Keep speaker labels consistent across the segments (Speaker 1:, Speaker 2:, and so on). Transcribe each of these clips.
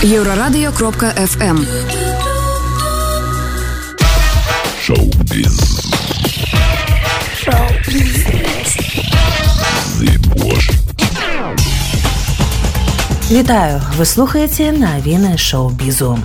Speaker 1: Еврорадио.FM.
Speaker 2: Шоу-биз.
Speaker 3: Вітаю! Ви слухаєте новини шоу-бізу.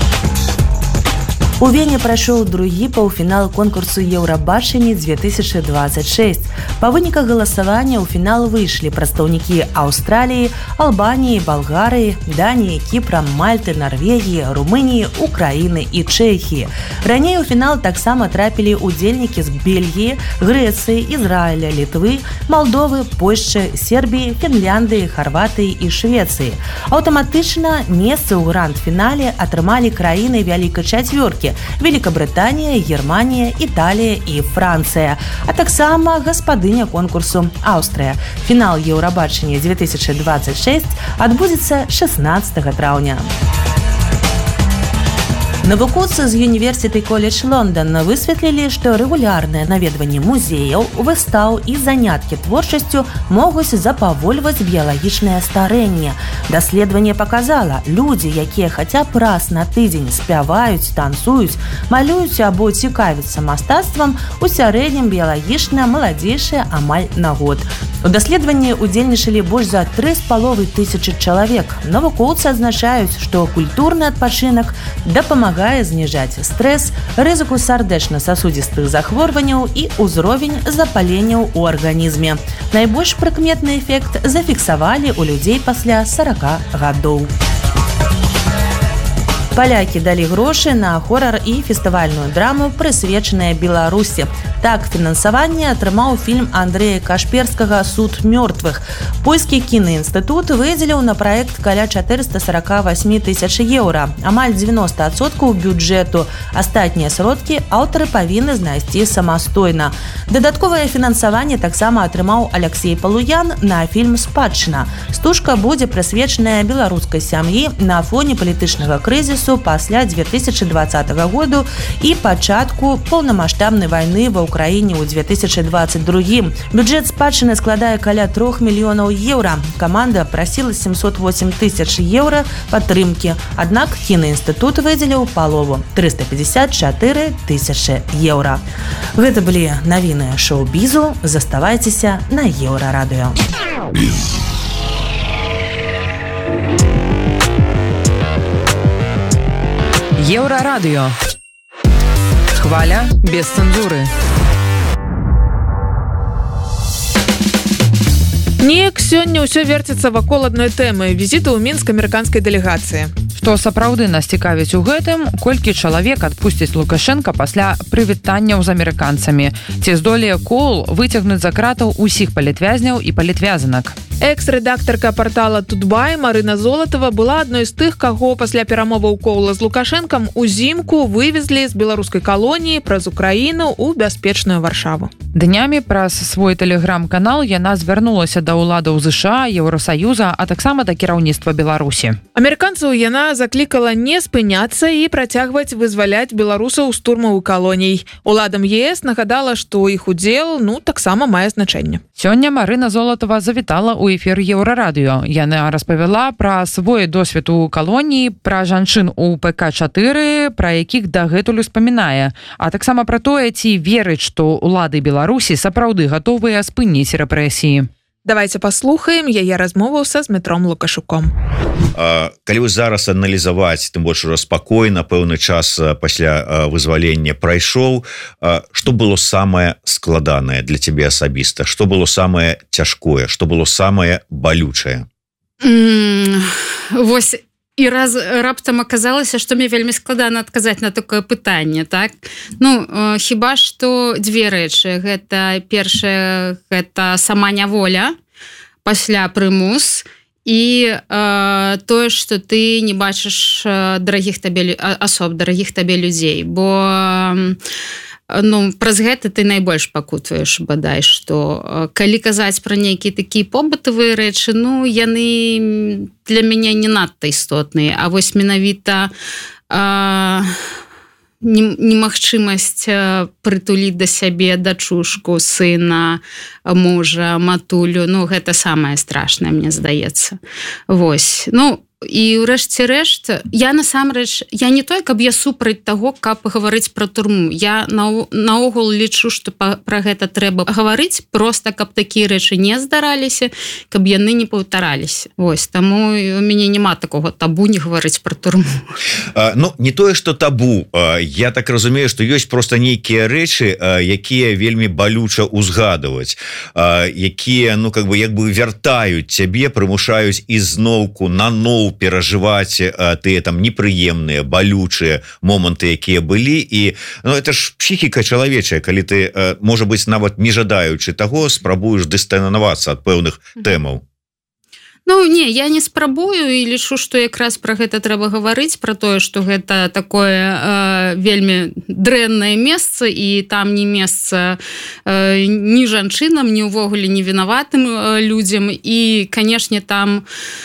Speaker 3: У Вене прошел другі паўфінал конкурсу Еўрабачення 2026. По выніках голосования у финал вышли представники Австралии, Албании, Болгарии, Дании, Кипра, Мальты, Норвегии, Румынии, Украины и Чехии. Ранее у финал таксама трапили удзельники с Бельгии, Греции, Израиля, Литвы, Молдовы, Польши, Сербии, Финляндии, Хорватии и Швеции. Аўтаматычна месцы ў гранд-фінале атрымалі краіны Вялікай Чацвёркі: Великобритания, Германия, Италия и Франция, а таксама гаспадыня конкурсу Австрия. Финал Еўрабачення 2026 адбудзецца 16 траўня. Навукоўцы з University College London высветлілі, што рэгулярнае наведванне музеяў, выстаў і заняткі творчасцю могуць запавольваць біялагічнае старэнне. Даследаванне паказала, людзі, якія хаця б раз на тыдзень спяваюць, танцуюць, малююць або цікавяцца мастацтвам, у сярэднім біялагічна маладзейшыя амаль на год. У даследаванні удзельнічалі больш за 3500 чалавек. Навукоўцы адзначаюць, што культурны адпачынак дапамагае зніжаць стрэс, рызыку сардэчна-сасудзістых захворванняў і ўзровень запаленняў у арганізме. Найбольш прыкметны эфект зафіксавалі ў людзей пасля 40 гадоў. Палякі далі грошы на хорар і фестывальную драму, прысвечаная Беларусі. Так, фінансаванне атрымаў фільм Андрэя Кашперскага «Суд мёртвых». Польскі кінаінстытут выдзеліў на праект каля 448 тысяч еўра, амаль 90% бюджэту. Астатнія сродкі аўтары павінны знайсці самастойна. Дадатковае фінансаванне таксама атрымаў Алексей Палуян на фільм «Спадчына». Стужка будзе прысвечаная беларускай сям'і на фоне палітычнага крызісу пасля 2020 году і пачатку паўнамаштабнай вайны ва Украіне ў 2022. Бюджэт спадчыны складае каля 3 мільёнаў еўра. Каманда прасіла 708 тысяч еўра падтрымкі, аднак кінаінстытут выдзеліў палову – 354 тысячы еўра. Гэта былі навіны шоу-бізу. Заставайцеся на Еўрарадыё.
Speaker 4: Еўрарадыё. Хваля без цэнзуры. Неяк сёння ўсё верціцца вакол адной тэмы – візіту ў Мінск амерыканскай дэлегацыі.
Speaker 5: Што сапраўды нас цікавіць у гэтым, колькі чалавек адпусціць Лукашенка пасля прывітанняў з амерыканцамі. Ці здолее Коул выцягнуць за кратаў усіх палітвязняў і палітвязанак.
Speaker 4: Экс-рэдактарка партала «Тутбай» Марына Золатова была адной з тых, каго пасля перамоваў Коула з Лукашэнкам узімку вывезлі з беларускай калоніі праз Украіну ў бяспечную Варшаву.
Speaker 5: Днямі праз свой тэлеграм-канал яна звярнулася да ўладаў ЗША, Еўросаюза, а таксама да кіраўніцтва Беларусі.
Speaker 4: Амерыканцаў яна заклікала не спыняцца і працягваць вызваляць беларусаў з турмаў і калоній. Уладам ЕС нагадала, што іх удзел таксама мае значэнне.
Speaker 5: Сёння Марына Золатова завітала ў эфір Еўрарадыё. Яна распавяла пра свой досвед у калоніі, пра жанчын у ПК-4, пра якіх дагэтуль успамінае, а таксама пра тое, ці верыць, што ўлады Беларусі сапраўды гатовыя спыніць рэпрэсіі.
Speaker 4: Давайте паслухаем яе размову са Змітром Лукашуком.
Speaker 6: Калі вы зараз аналізаваць, тым больш ужо спакойна, пэўны час пасля вызвалення прайшоў, што было самае складанае для цябе асабіста? Што было самае цяжкое? Што было самае балючае?
Speaker 7: Вось і раз раптам аказалася, што мне вельмі складана адказаць на такое пытанне, так? Хіба што дзве рэчы. Гэта першае, гэта сама няволя, пасля прымус, і тое, што ты не бачыш асоб, дарагіх табе людзей, бо праз гэта ты найбольш пакутваеш, бадай, што калі казаць пра нейкія такія побытавыя рэчы, яны для мяне не надта істотныя, а вось менавіта немагчымасць прытуліць да сябе дачушку, сына, мужа, матулю, гэта самае страшнае, мне здаецца. Вось. і ўрэшце рэшт я насамрэч я не той, каб я супраць таго, каб гаварыць пра турму. Я наогул лічу, што пра гэта трэба гаварыць, проста каб такія рэчы не здараліся, каб яны не паўтараліся. Вось, таму у мяне няма такога табу не гаварыць пра турму.
Speaker 6: Ну, не тое, што табу. Я так разумею, што ёсць проста нейкія рэчы, якія вельмі балюча узгадываць, якія, ну, как бы вяртаюць цябе, прымушаюць ізноўку наноў перажываць тыя там непрыемныя, балючыя моманты, якія былі. І, ну, это ж псіхіка чалавечая, калі ты, можа быць, нават не жадаючы таго, спрабуеш дыстанавацца ад пэўных тэмаў.
Speaker 7: Ну, не, я не спрабую і лічу, што якраз пра гэта трэба гаварыць, пра тое, што гэта такое вельмі дрэннае месца, і там не месца ні жанчынам, ні ўвогуле не вінаватым людзям. І, канешне, там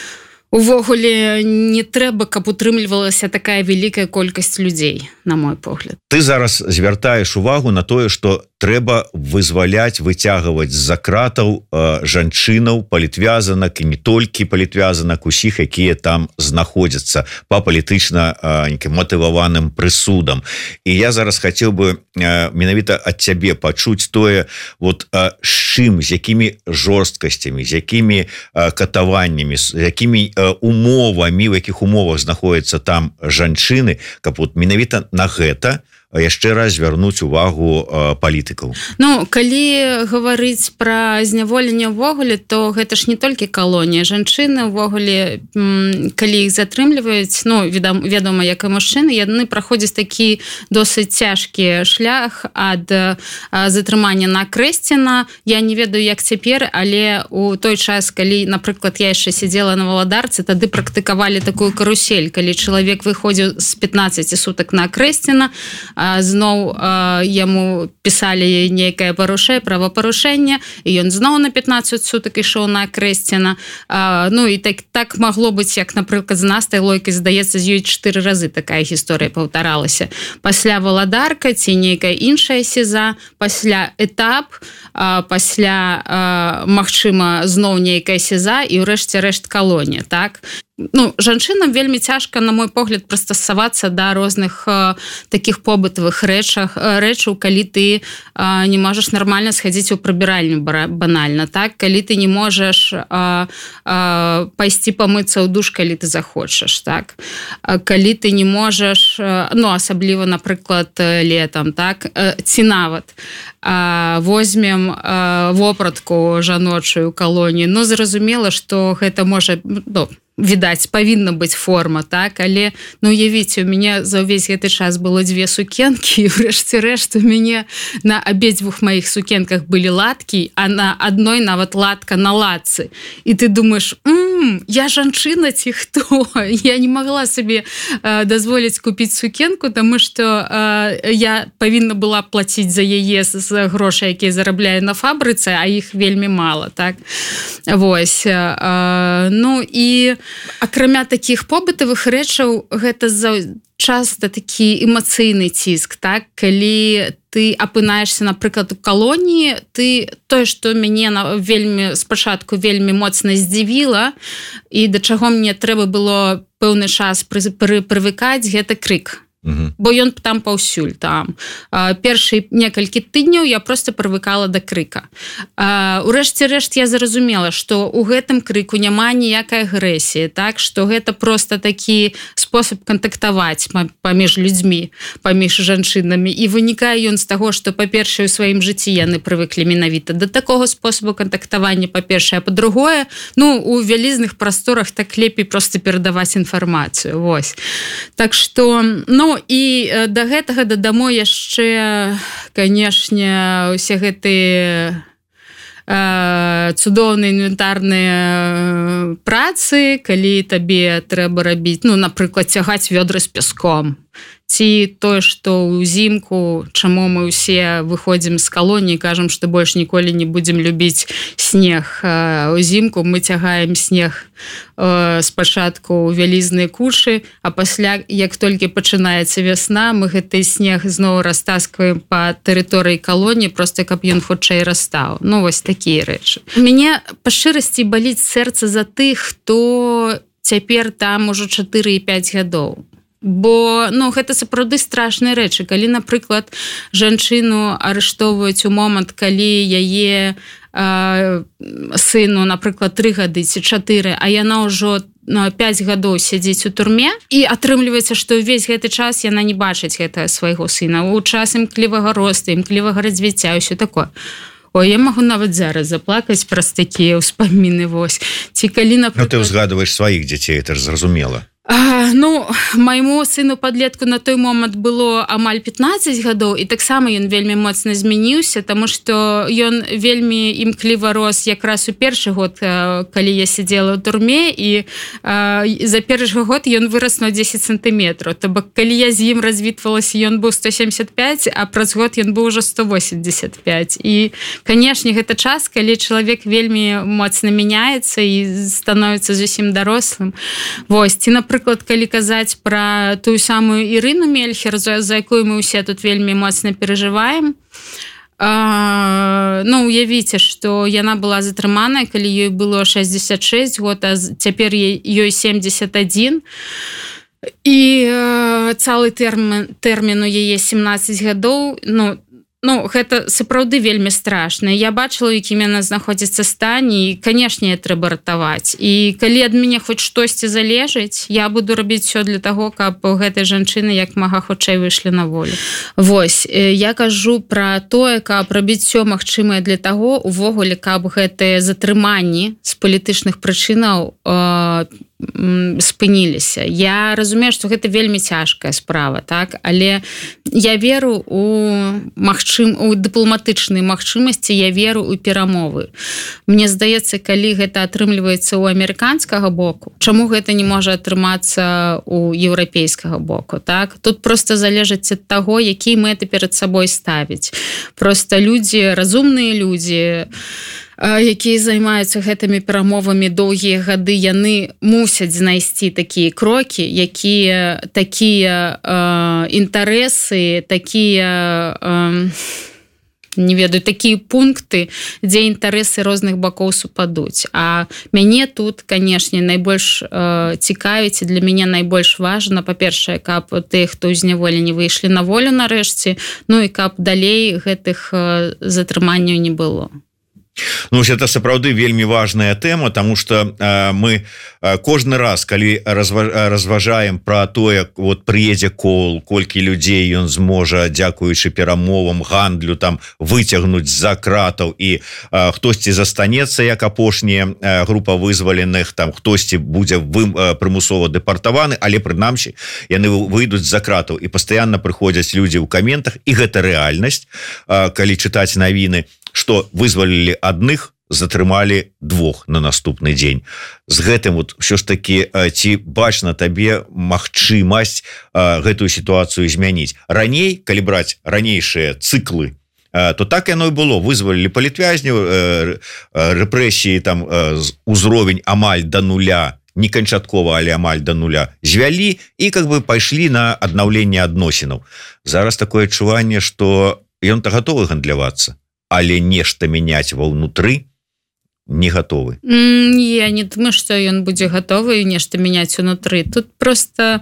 Speaker 7: увогуле не трэба, каб утрымлівалася такая вялікая колькасць людзей, на мой погляд.
Speaker 6: Ты зараз звяртаеш увагу на тое, што трэба вызваляць, выцягваць з-за кратаў жанчынаў, палітвязанак, і не толькі палітвязанак, усіх, якія там знаходзяцца па палітычна матываваным прысудам. І я зараз хацеў бы менавіта ад цябе пачуць тое, вот з чым, з якімі жорсткасцямі, з якімі катаваннямі, з якімі умовамі, у якіх умовах знаходяцца там жанчыны, каб вот менавіта на гэта яшчэ раз звярнуць увагу палітыкаў.
Speaker 7: Ну, калі гаварыць пра зняволенне ўвогуле, то гэта ж не толькі калонія. Жанчыны ўвогуле, калі іх затрымліваюць, ну, вядома, як і мужчыны, яны праходзяць такі досыць цяжкі шлях ад затрымання на Крэсціна. Я не ведаю, як цяпер, але у той час, калі, напрыклад, я яшчэ сидзела на Валадарцы, тады практыкавалі такую карусель, калі чалавек выходзіў з 15 сутак на Крэсціна, зноў яму пісалі нейкае правапарушэнне, і ён зноў на 15 сутак ішоў на Крэсціна. Ну, і так магло быць, як, напрыклад, з Настай Лойкай, здаецца, з ёй 4 разы такая гісторыя паўтаралася. Пасля Валадарка ці нейкая іншая сеза, пасля этап, пасля, магчыма, зноў нейкая сеза і ўрэшце рэшт калонія, так? Ну, жанчынам вельмі цяжка, на мой погляд, прыстасавацца да розных такіх побытавых рэчаў, калі ты не можаш нармальна схадзіць у прыбіральню банальна, так? Калі ты не можаш пайсці памыцца ў душ, калі ты захочаш, так? Калі ты не можаш, ну, асабліва, напрыклад, летам, так? Ці нават возьмем вопратку жаночую калонію. Ну, зразумела, што гэта можа, ну, відаць, павінна быць форма, так? Але, ну, уявіце, у мяне за ўвесь гэты час было 2 сукенкі, і ўрэшце рэшт у мяне на абедзвюх маіх сукенках былі латкі, а на адной нават латка на латцы. І ты думаеш, я жанчына ці хто? Я не магла сабе дазволіць купіць сукенку, таму што я павінна была плаціць за яе з грошай, якія зарабляю на фабрыцы, а іх вельмі мала, так? Вось. Ну, і акрамя такіх побытавых рэчаў, гэта часта такі эмацыйны ціск, так? Калі ты апынаешься, напрыклад, у калоніі, ты тое, што мяне вельмі спачатку вельмі моцна здзівіла, і да чаго мне трэба было пэўны час прывыкаць, гэта крык. Бо ён там паўсюль, там. Першыя некалькі тыдняў я просто прывыкала да крыка. Урэшце рэшт я зразумела, што ў гэтым крыку няма ніякай агрэсіі, так? Што гэта просто такі спосаб кантактаваць паміж людзьмі, паміж жанчынамі. І вынікае ён з таго, што, па-першае, у сваім жыцці яны прывыклі менавіта да такога спосабу кантактавання, па-першае, а па-другое, ну, у вялізных прасторах так лепей просто перадаваць інфармацыю. Вось. Так што, ну, і да гэтага дадамо яшчэ, канешне, усе гэтыя цудоўныя інвентарныя працы, калі табе трэба рабіць, ну, напрыклад, цягаць вёдры з пяском. Ці тое, што ўзімку, чаму мы ўсе выходзім з калоніі, кажам, што больш ніколі не будзем любіць снег. Узімку мы цягаем снег спачатку ў вялізныя кушы, а пасля, як толькі пачынаецца вясна, мы гэты снег зноў растаскваем па тэрыторыі калоніі, проста каб ён хутчэй растаў. Ну, вось такія рэчы. У мяне па шчырасці баліць сэрца за тых, хто цяпер там ужо 4,5 гадоў. Бо ну гэта сапраўды страшныя рэчы, калі, напрыклад, жанчыну арыштоўваюць у момант, калі яе сыну, напрыклад, 3 гады ці 4, а яна ўжо 5 гадоў сядзіць у турме, і атрымліваецца, што ўвесь гэты час яна не бачыць гэтага свайго сына. У час імклівага росту, імклівага развіцця, ўсё такое. Ой, я магу нават зараз заплакаць праз такія ўспаміны, вось. Ці калі, напрыклад...
Speaker 6: Ну, ты ўзгадваеш сваіх дзяцей, это ж зразумела.
Speaker 7: Ну, майму сыну падлетку на той момант было амаль 15 гадоў, і таксама ён вельмі моцна змяніўся, таму што ён вельмі імкліва рос якраз у першы год, калі я сидзела ў турме, і за першы год ён вырас на 10 сантыметраў. То бок, калі я з ім развітвалася, ён быў 175, а праз год ён быў ужо 185. І, канешне, гэта час, калі чалавек вельмі моцна мяняецца і становіцца зусім дарослым. Вось, ці, напрыклад, калі казаць пра тую самую Ірыну Мельхер, за якую мы ўсе тут вельмі моцна перажываем. Ну, уявіце, што яна была затрыманая, калі ёй было 66 год, а цяпер ёй 71. І цэлы тэрмін у яе 17 гадоў, ну, гэта сапраўды вельмі страшна. Я бачыла, у якім яна знаходзіцца стане, і, канешне, трэба ратаваць. І калі ад мяне хоць штосьці залежыць, я буду рабіць все для таго, каб гэтай жанчыны як мага хутчэй выйшлі на волю. Вось, я кажу пра тое, каб рабіць все магчымае для таго, увогуле, каб гэтыя затрыманні з палітычных прычынаў спыніліся. Я разумею, што гэта вельмі цяжкая справа, так? Але я веру у дыпламатычныя магчымасці, я веру у перамовы. Мне здаецца, калі гэта атрымліваецца ў амерыканскага боку, чаму гэта не можа атрымацца у еўрапейскага боку, так? Тут просто залежыць ад таго, які мэты перад сабой ставіць. Просто людзі, разумныя людзі, якія займаюцца гэтымі перамовамі доўгія гады, яны мусяць знайсці такія крокі, якія такія інтарэсы, такія не ведаю, такія пункты, дзе інтарэсы розных бакоў супадуць. А мяне тут, канешне, найбольш цікавіць, і для мяне найбольш важна, па-першае, каб тых, хто ў зняволенні выйшлі на волю нарэшце, ну і каб далей гэтых затрыманняў не было.
Speaker 6: Ну, это сапраўды вельмі важная тэма, тому что мы кожны раз, калі разважаем про тое, вот прыедзе кол, колькі людзей ён зможа, дзякуючы перамовам, гандлю там выцягнуць з-за кратаў, і хтосьці застанецца як апошняя група вызваленых, там хтосьці будзе прымусова дэпартаваны, але прынамсі яны выйдуць з-за кратаў, і пастаянна прыходзяць людзі ў каментах, і гэта рэальнасць, калі чытаць навіны, што вызвалілі адных, затрымалі 2 на наступны дзень. З гэтым вот ўсё ж такі, ці бачна табе магчымасць гэтую сітуацыю змяніць. Раней, калі браць ранейшыя цыклы, то так яно і было. Вызвалілі палітвязняў, рэпрэсіі, там узровень амаль да нуля, не канчаткова, але амаль да нуля звялі і как бы пайшлі на аднаўленне адносінаў. Зараз такое адчуванне, што ён-то гатовы гандлявацца, але нешта мяняць ва ўнутры не гатовы.
Speaker 7: Я не думаю, што ён будзе гатовы нешта мяняць унутры. Тут просто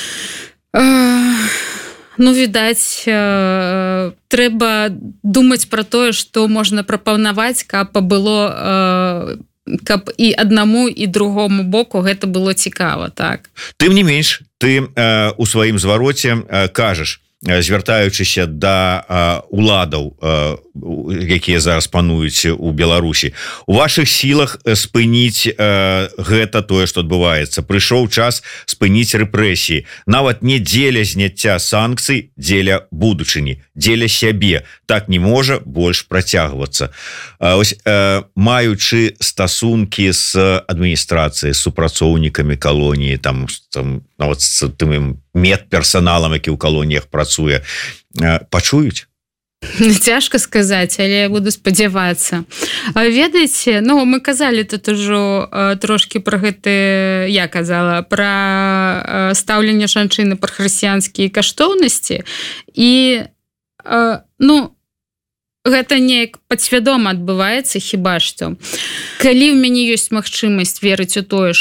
Speaker 7: ну, відаць, трэба думаць пра тое, што можна прапанаваць, каб было каб і аднаму і другому боку гэта было цікава, так.
Speaker 6: Тым не менш, ты у сваім звароце кажаш, звяртаючыся да уладаў, якія зараз пануюць у Беларусі, у вашых сілах спыніць гэта тое, што адбываецца. Прыйшоў час спыніць рэпрэсіі, нават не дзеля зняцця санкцый, дзеля будучыні, дзеля сябе. Так не можа больш працягвацца. Ось, маючы стасункі з адміністрацыяй, з супрацоўнікамі калоніі, там нават з тым медперсаналам, які ў калоніях працуе, пачуюць?
Speaker 7: Цяжка сказаць, але я буду спадзявацца. Ведаеце, ну, мы казалі тут ужо трошкі пра гэты, я казала, пра стаўленне жанчыны, пра хрысціянскія каштоўнасці, і, ну, гэта неяк падсвядома адбываецца, хіба што. Калі ў мяне ёсць магчымасць верыць у тое,